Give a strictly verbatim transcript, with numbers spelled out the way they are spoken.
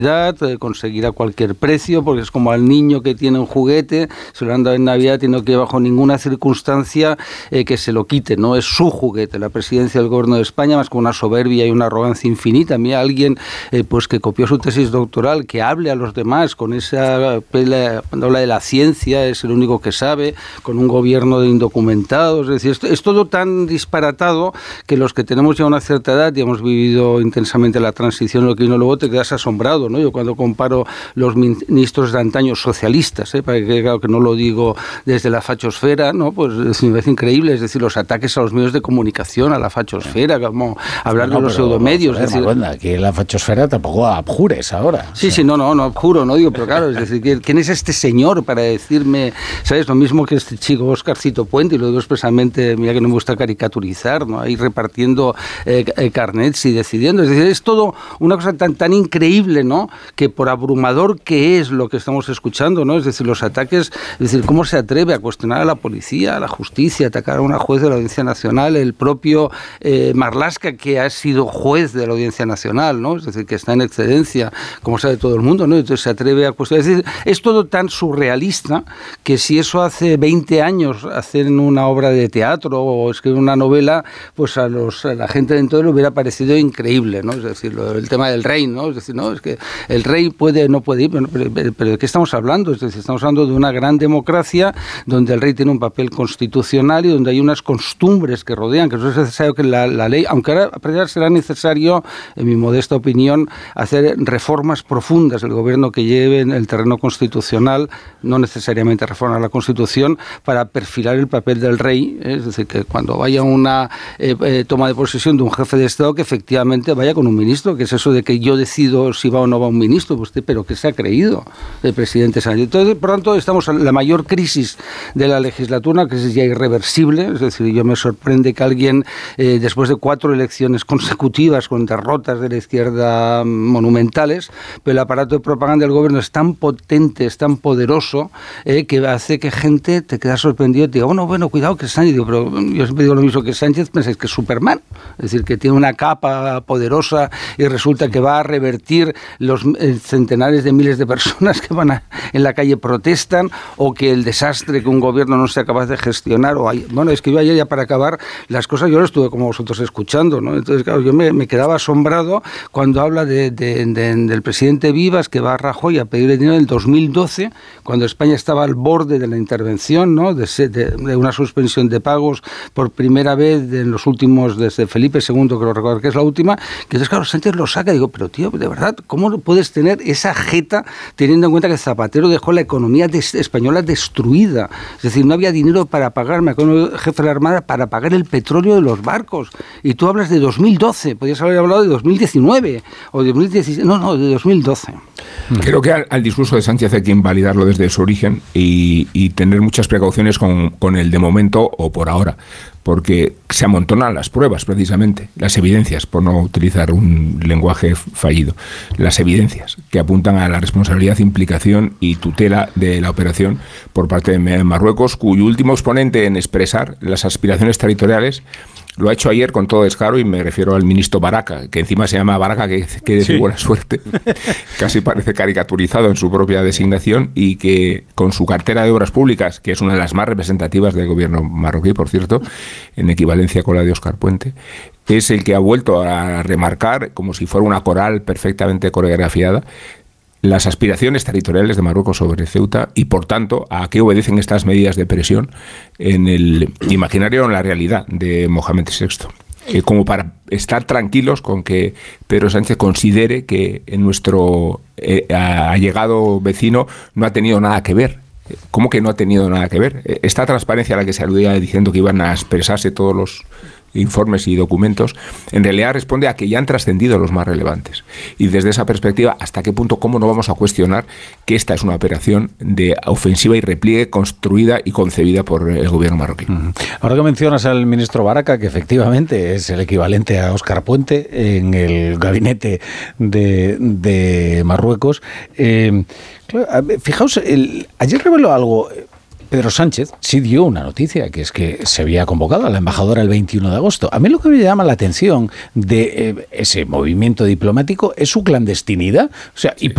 conseguir a cualquier precio, porque es como al niño que tiene un juguete, se lo han dado en Navidad, tiene que bajo ninguna circunstancia eh, que se lo quite, no es su juguete. La presidencia del gobierno de España, más con una soberbia y una arrogancia infinita. Mira, alguien eh, pues que copió su tesis doctoral, que hable a los demás con esa pelea, cuando habla de la ciencia, es el único que sabe, con un gobierno de indocumentados, es decir, es, es todo tan disparatado que los que tenemos ya una cierta edad y hemos vivido intensamente la transición, lo que vino luego, te quedas asombrado, ¿no? Yo cuando comparo los ministros de antaño socialistas, ¿eh? Para que, claro, que no lo digo desde la fachosfera, ¿no? Pues es, me parece increíble, es decir, los ataques a los medios de comunicación, a la fachosfera, como hablar no, de los pseudomedios. Joder, es decir, Maconda, que la fachosfera tampoco abjures ahora. Sí, o sea. sí, no, no, no abjuro, no digo, pero claro, es decir, ¿quién es este señor para decirme, ¿sabes? Lo mismo que este chico Oscarcito Puente, y lo digo expresamente, mira que no me gusta caricaturizar, ¿no? Ahí repartiendo eh, eh, carnets y decidiendo, es decir, es todo una cosa tan, tan increíble, ¿no? Que por abrumador que es lo que estamos escuchando, ¿no? Es decir, los ataques, es decir, cómo se atreve a cuestionar a la policía, a la justicia, a atacar a una juez de la Audiencia Nacional, el propio eh, Marlaska, que ha sido juez de la Audiencia Nacional, ¿no? Es decir, que está en excedencia, como sabe todo el mundo, ¿no? Entonces se atreve a cuestionar. Es decir, es todo tan surrealista que si eso hace veinte años hacen una obra de teatro o escriben una novela, pues a, los, a la gente de entonces le hubiera parecido increíble, ¿no? Es decir, lo, el tema del rey, ¿no? Es decir, no, es que el rey puede, no puede ir, pero, pero, pero ¿de qué estamos hablando? Es decir, estamos hablando de una gran democracia donde el rey tiene un papel constitucional y donde hay unas costumbres que rodean, que no es necesario que la, la ley, aunque ahora será necesario, en mi modesta opinión, hacer reformas profundas del gobierno que lleve en el terreno constitucional, no necesariamente reformar la Constitución, para perfilar el papel del rey, ¿eh? Es decir, que cuando vaya una eh, eh, toma de posesión de un jefe de Estado, que efectivamente vaya con un ministro, que es eso de que yo decido si va o no va un ministro, pues usted, pero ¿qué se ha creído el presidente Sánchez? Entonces, por tanto, estamos en la mayor crisis de la legislatura, que es ya irreversible, es decir, yo me sorprende que alguien, eh, después de cuatro elecciones consecutivas con derrotas de la izquierda monumentales, pero el aparato de propaganda del gobierno es tan potente, es tan poderoso, eh, que hace que gente te queda sorprendido y te diga, bueno, bueno, cuidado que Sánchez, digo, pero yo siempre digo lo mismo que Sánchez, pensáis que es Superman, es decir, que tiene una capa poderosa y resulta que va a revertir los eh, centenares de miles de personas que van a, en la calle protestan, o que el desastre que un gobierno no sea capaz de gestionar, o hay, bueno, es que yo ayer ya para acabar las cosas, yo lo estuve como vosotros escuchando, ¿no? Entonces, claro, yo me, me quedaba asombrado cuando habla de, de, de, del presidente Vivas, que va a Rajoy a pedirle dinero en el dos mil doce, cuando España estaba al borde de la intervención, ¿no? de, de, de una suspensión de pagos por primera vez de, en los últimos, desde Felipe segundo, que lo recuerdo que es la última, que entonces, claro, Sánchez lo saca y digo, pero tío, de verdad, ¿cómo puedes tener esa jeta teniendo en cuenta que Zapatero dejó la economía des, española destruida? Es decir, no había dinero para pagar, me acuerdo, jefe de la Armada, para pagar el petróleo de los barcos. Y tú hablas de dos mil doce, podrías haber hablado de dos mil diecinueve o de dos mil dieciséis, no, no, de dos mil doce. Creo que al, al discurso de Sánchez hay que invalidarlo desde su origen y, y tener muchas precauciones con, con el de momento o por ahora, porque se amontonan las pruebas, precisamente, las evidencias, por no utilizar un lenguaje fallido, las evidencias que apuntan a la responsabilidad, implicación y tutela de la operación por parte de Marruecos, cuyo último exponente en expresar las aspiraciones territoriales lo ha hecho ayer con todo descaro, y me refiero al ministro Baraca, que encima se llama Baraca, que, que de sí. buena suerte, casi parece caricaturizado en su propia designación, y que con su cartera de obras públicas, que es una de las más representativas del gobierno marroquí, por cierto, en equivalencia con la de Óscar Puente, es el que ha vuelto a remarcar, como si fuera una coral perfectamente coreografiada, las aspiraciones territoriales de Marruecos sobre Ceuta y, por tanto, a qué obedecen estas medidas de presión en el imaginario o en la realidad de Mohamed sexto. Eh, como para estar tranquilos con que Pedro Sánchez considere que en nuestro eh, allegado vecino no ha tenido nada que ver. ¿Cómo que no ha tenido nada que ver? Esta transparencia a la que se aludía diciendo que iban a expresarse todos los informes y documentos, en realidad responde a que ya han trascendido los más relevantes. Y desde esa perspectiva, ¿hasta qué punto, cómo no vamos a cuestionar que esta es una operación de ofensiva y repliegue construida y concebida por el gobierno marroquí? Uh-huh. Ahora que mencionas al ministro Baraca, que efectivamente es el equivalente a Óscar Puente en el gabinete de, de Marruecos, eh, claro, fijaos, el, ayer reveló algo. Pedro Sánchez sí dio una noticia, que es que se había convocado a la embajadora el veintiuno de agosto. A mí lo que me llama la atención de eh, ese movimiento diplomático es su clandestinidad. O sea, ¿y por